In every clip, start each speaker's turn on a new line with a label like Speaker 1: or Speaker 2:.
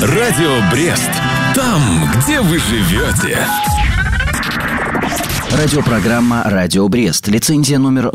Speaker 1: Радио Брест. Там, где вы живете.
Speaker 2: Радиопрограмма «Радио Брест». Лицензия номер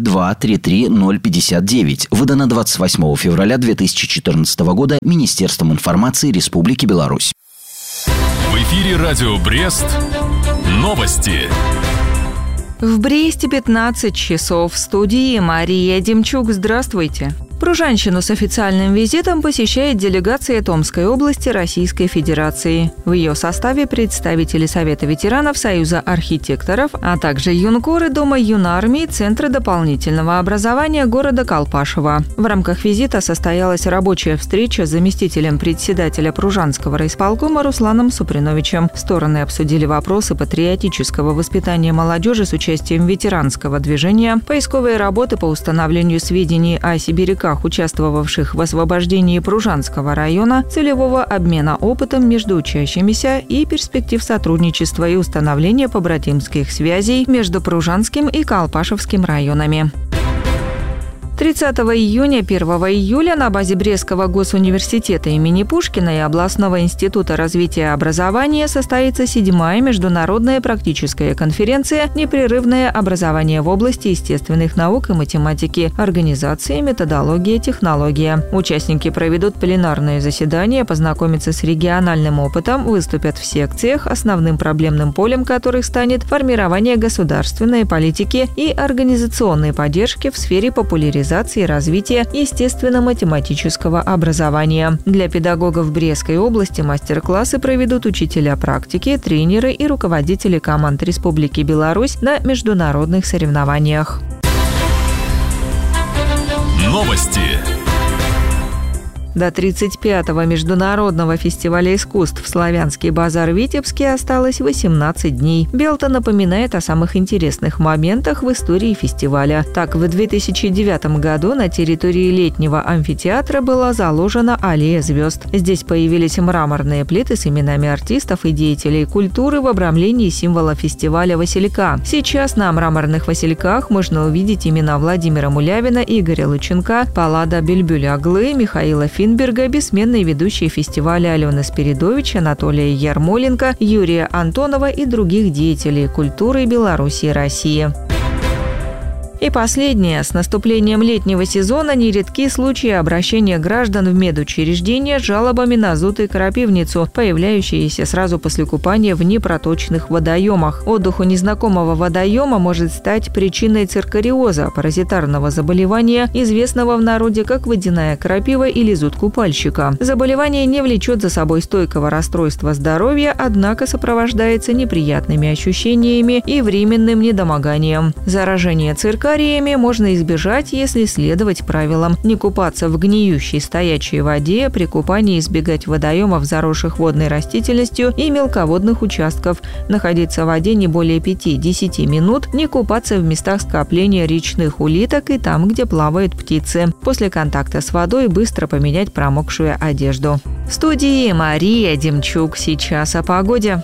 Speaker 2: 0233059. Выдана 28 февраля 2014 года Министерством информации Республики Беларусь.
Speaker 1: В эфире «Радио Брест». Новости.
Speaker 3: В Бресте 15 часов. В студии Мария Демчук. Здравствуйте. Пружанщину с официальным визитом посещает делегация Томской области Российской Федерации. В ее составе представители Совета ветеранов, Союза архитекторов, а также юнкоры Дома юнармии, Центра дополнительного образования города Колпашево. В рамках визита состоялась рабочая встреча с заместителем председателя Пружанского райисполкома Русланом Суприновичем. Стороны обсудили вопросы патриотического воспитания молодежи с участием ветеранского движения, поисковые работы по установлению сведений о сибиряках, участвовавших в освобождении Пружанского района, целевого обмена опытом между учащимися и перспектив сотрудничества и установления побратимских связей между Пружанским и Колпашевским районами. 30 июня 1 июля на базе Брестского госуниверситета имени Пушкина и Областного института развития образования состоится 7-я международная практическая конференция «Непрерывное образование в области естественных наук и математики. Организация, методология, технология». Участники проведут пленарные заседания, познакомятся с региональным опытом, выступят в секциях, основным проблемным полем которых станет формирование государственной политики и организационной поддержки в сфере популяризации и развития естественно-математического образования. Для педагогов Брестской области мастер-классы проведут учителя практики, тренеры и руководители команд Республики Беларусь на международных соревнованиях.
Speaker 1: Новости.
Speaker 3: До 35-го международного фестиваля искусств «Славянский базар» в Витебске осталось 18 дней. Белта напоминает о самых интересных моментах в истории фестиваля. Так, в 2009 году на территории летнего амфитеатра была заложена аллея звезд. Здесь появились мраморные плиты с именами артистов и деятелей культуры в обрамлении символа фестиваля «Василька». Сейчас на мраморных васильках можно увидеть имена Владимира Мулявина, Игоря Лученка, Паллада Бельбюля-Аглы, Михаила Финберга, бессменные ведущие фестиваля Алена Спиридович, Анатолия Ярмоленко, Юрия Антонова и других деятелей культуры Беларуси и России. И последнее. С наступлением летнего сезона нередки случаи обращения граждан в медучреждения с жалобами на зуд и крапивницу, появляющиеся сразу после купания в непроточных водоемах. Отдых у незнакомого водоема может стать причиной циркариоза, паразитарного заболевания, известного в народе как водяная крапива или зуд купальщика. Заболевание не влечет за собой стойкого расстройства здоровья, однако сопровождается неприятными ощущениями и временным недомоганием. Заражение циркариями можно избежать, если следовать правилам: не купаться в гниющей стоячей воде, при купании избегать водоемов, заросших водной растительностью и мелководных участков, находиться в воде не более 5-10 минут, не купаться в местах скопления речных улиток и там, где плавают птицы. После контакта с водой быстро поменять промокшую одежду. В студии Мария Демчук. Сейчас о погоде.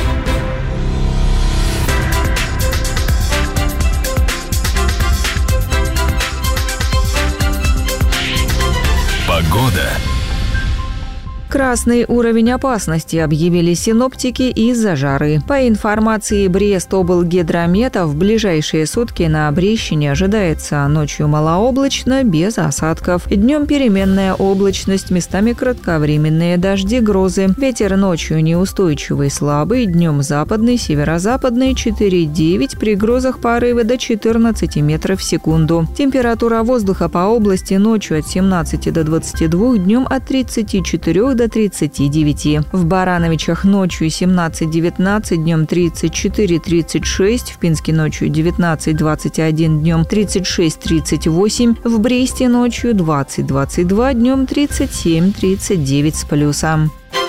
Speaker 1: Погода.
Speaker 3: Красный уровень опасности объявили синоптики из-за жары. По информации Брестоблгидромета, в ближайшие сутки на Брещине ожидается ночью малооблачно, без осадков. Днем переменная облачность, местами кратковременные дожди, грозы. Ветер ночью неустойчивый, слабый, днем западный, северо-западный 4,9, при грозах порывы до 14 метров в секунду. Температура воздуха по области ночью от 17 до 22, днем от 34 до 39. В Барановичах ночью 17-19, днем 34-36, в Пинске ночью 19-21, днем 36-38, в Бресте ночью 20-22, днем 37-39 с плюсом.